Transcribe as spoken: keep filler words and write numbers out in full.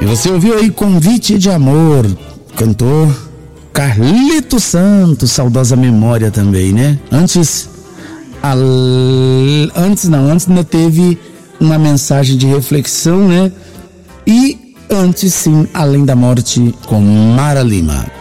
você ouviu aí Convite de Amor, cantor Carlito Santos, saudosa memória também, né? Antes, a, antes não, antes ainda teve uma mensagem de reflexão, né? E antes sim, Além da Morte com Mara Lima.